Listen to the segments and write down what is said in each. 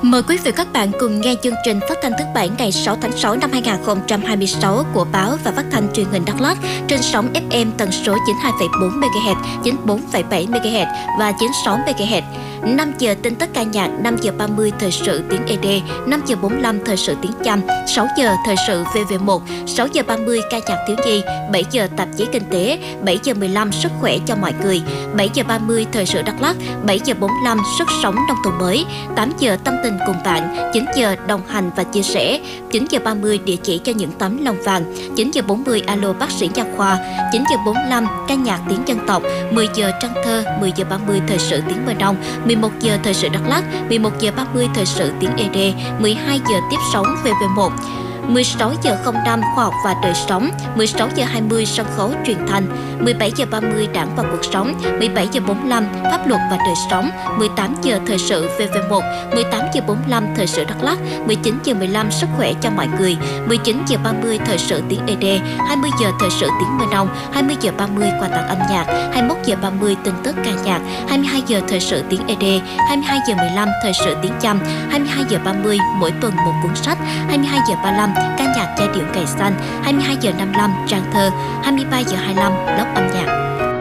Mời quý vị và các bạn cùng nghe chương trình phát thanh thứ Bảy ngày 6 tháng 6 năm 2026 của báo và phát thanh truyền hình Đắk Lắk trên sóng FM tần số 92,4 MHz, 94,7 MHz và 96 MHz. 5 giờ tin tức ca nhạc, 5 giờ 30 thời sự tiếng ED, 5 giờ 45 thời sự tiếng Chăm, 6 giờ thời sự VV1, 6 giờ 30 ca nhạc thiếu nhi, 7 giờ tạp chí kinh tế, 7 giờ 15 sức khỏe cho mọi người, 7 giờ 30 thời sự Đắk Lắk, 7 giờ 45 sức sống nông thôn mới, 8 giờ tâm tình cùng bạn, 9 giờ đồng hành và chia sẻ, 9 giờ 30 địa chỉ cho những tấm lòng vàng, 9 giờ 40 alo bác sĩ nha khoa, 9 giờ 45 ca nhạc tiếng dân tộc, 10 giờ trăng thơ, 10 giờ 30 thời sự tiếng Mơ Nông, 11 giờ thời sự Đắk Lắk, 11 giờ 30 thời sự tiếng ED, 12 giờ tiếp sóng VV1. 16 giờ 05 khoa học và đời sống, 16 giờ 20 sân khấu truyền thanh, 17 giờ 30 đảng và cuộc sống, 17 giờ 45 pháp luật và đời sống, 18 giờ thời sự VV1, 18 giờ 45 thời sự Đắk Lắk, 19 giờ 15 sức khỏe cho mọi người, 19 giờ 30 thời sự tiếng ED, 20 giờ thời sự tiếng Mơ Nông, 20 giờ 30 quà tặng âm nhạc, 21 giờ 30 tin tức ca nhạc, 22 giờ thời sự tiếng ED, 22 giờ 15 thời sự tiếng Chăm, 22 giờ 30 mỗi tuần một cuốn sách, 22 giờ 35 ca nhạc giai điệu cày xanh, 22 giờ 55 trang thơ, 23 giờ 25 lốc âm nhạc.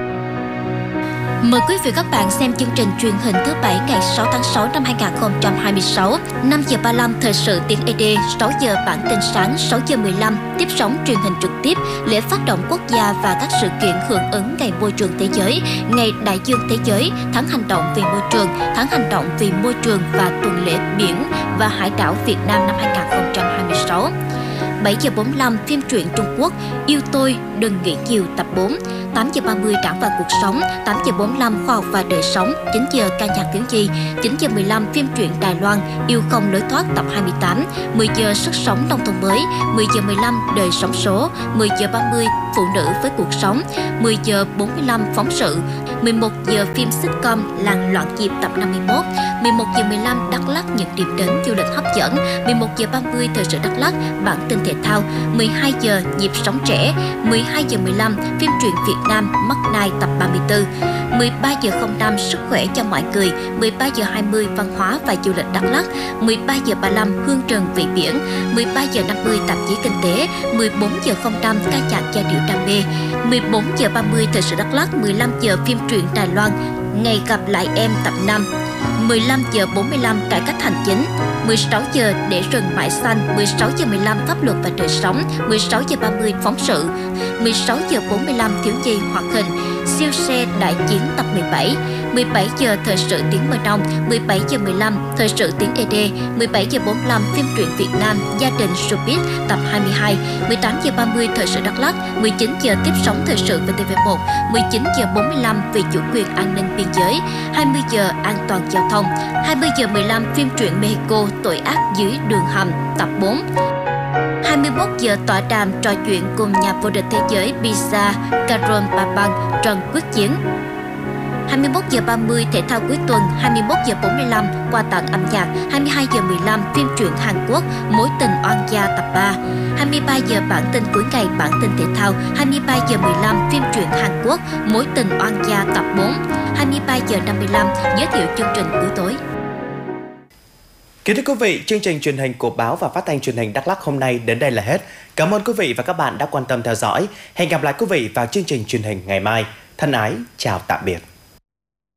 Mời quý vị và các bạn xem chương trình truyền hình thứ Bảy ngày 6 tháng 6 năm 2026, 5 giờ 35 thời sự tiếng ED, 6 giờ bản tin sáng, 6 giờ 15 tiếp sóng truyền hình trực tiếp lễ phát động quốc gia và các sự kiện hưởng ứng Ngày Môi trường Thế giới, Ngày Đại dương Thế giới, Tháng hành động vì môi trường, Tháng hành động vì môi trường và tuần lễ biển và hải đảo Việt Nam năm 2026. 7 giờ 45 phim truyện Trung Quốc Yêu tôi đừng nghĩ nhiều tập 4, 8 giờ 30 đảng và cuộc sống, 8 giờ 45 khoa học và đời sống, 9 giờ ca nhạc thiếu nhi, 9 giờ 15 phim truyện Đài Loan Yêu không lối thoát tập 28, 10 giờ sức sống nông thôn mới, 10 giờ 15 đời sống số, 10 giờ 30 phụ nữ với cuộc sống, 10 giờ 45 phóng sự, 11 giờ phim sitcom Làng loạn nhịp tập 51, 11 giờ 15 Đắk Lắk những điểm đến du lịch hấp dẫn, 11 giờ 30 thời sự Đắk Lắk bản tin thể thao, 12 giờ nhịp sống trẻ, 12 giờ 15 phim truyện Việt Nam Mất Nai tập 34, 13 giờ 05 sức khỏe cho mọi người, 13 giờ 20 văn hóa và du lịch Đắk Lắk, 13 giờ 35 hương rừng vị biển, 13 giờ 50 tạp chí kinh tế, 14 giờ 05 ca nhạc giai điệu đam mê, 14 giờ 30 thời sự Đắk Lắk, 15 giờ phim truyện Đài Loan Ngày gặp lại em tập 5, 15 giờ 45 cải cách hành chính, 16 giờ để rừng mãi xanh, 16 giờ 15 pháp luật và đời sống, 16 giờ 30 phóng sự, 16 giờ 45 thiếu nhi hoạt hình, siêu xe đại chiến tập 17, 17 giờ thời sự tiếng Mơ Nông, 17 giờ 15 thời sự tiếng ED, 17 giờ 45 phim truyện Việt Nam Gia đình Showbiz tập 22, 18 giờ 30 thời sự Đắk Lắk, 19 giờ tiếp sóng thời sự VTV1, 19 giờ 45 vì chủ quyền an ninh biên giới, 20 giờ an toàn giao thông, 20 giờ 15 phim truyện Mexico tội ác dưới đường hầm tập 4. 21 giờ tọa đàm trò chuyện cùng nhà vô địch thế giới Pizza Caron Papang Trần Quyết Chiến. 21 giờ 30 thể thao cuối tuần, 21 giờ 45 quà tặng âm nhạc, 22 giờ 15 phim truyện Hàn Quốc Mối tình oan gia tập 3, 23 giờ bản tin cuối ngày bản tin thể thao, 23 giờ 15 phim truyện Hàn Quốc Mối tình oan gia tập 4, 23 giờ 55 giới thiệu chương trình buổi tối. Kính thưa quý vị, chương trình truyền hình của báo và phát thanh truyền hình Đắk Lắk hôm nay đến đây là hết. Cảm ơn quý vị và các bạn đã quan tâm theo dõi. Hẹn gặp lại quý vị vào chương trình truyền hình ngày mai. Thân ái, chào tạm biệt.